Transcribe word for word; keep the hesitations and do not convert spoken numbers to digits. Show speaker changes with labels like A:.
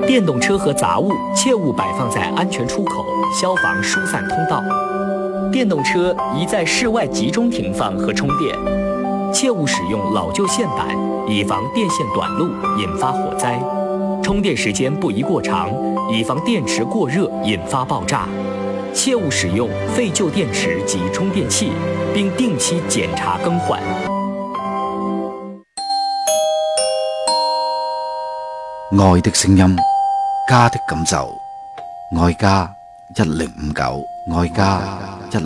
A: 电动车和杂物切勿摆放在安全出口，消防疏散通道。电动车宜在室外集中停放和充电，切勿使用老旧线板，以防电线短路引发火灾。充电时间不宜过长，以防电池过熱引發爆炸。切勿使用廢舊電池及充電器，並定期檢查更換。
B: 愛的聲音，家的感受，愛家一零五九，愛家一零